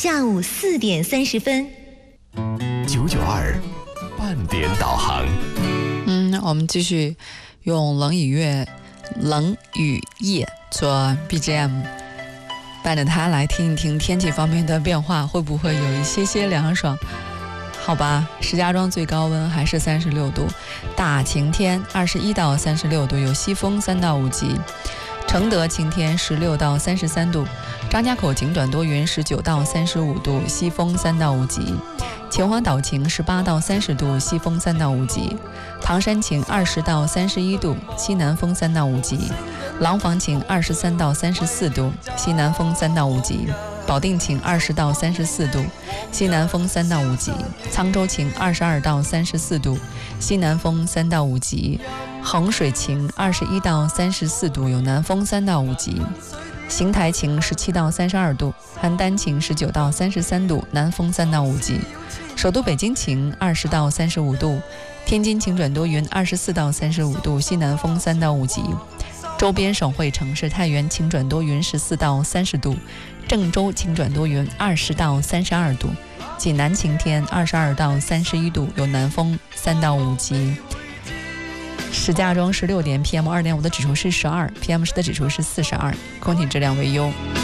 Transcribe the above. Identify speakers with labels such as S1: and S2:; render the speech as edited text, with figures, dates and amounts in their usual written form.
S1: 下午4点30分。
S2: 992半点导航。
S3: 我们继续用冷雨夜做 BGM， 伴着它来听一听天气方面的变化，会不会有一些凉爽？好吧，石家庄最高温还是36度，大晴天21到36度，有西风3到5级。承德晴天16到33度，张家口晴转多云19到35度，西风3到5级。秦皇岛晴18到30度，西风3到5级。唐山晴20到31度，西南风3到5级。廊坊晴23到34度，西南风3到5级。保定晴20到34度，西南风3到5级。沧州晴22到34度，西南风3到5级。衡水晴21到34度，有南风3到5级。邢台晴17到32度，邯郸晴19到33度，南风3到5级。首都北京晴20到35度，天津晴转多云24到35度，西南风3到5级。周边省会城市太原晴转多云14到30度，郑州晴转多云20到32度，济南晴天22到31度，有南风3到5级。石家庄16点 PM2.5 的指数是12，PM10的指数是42，空气质量为优。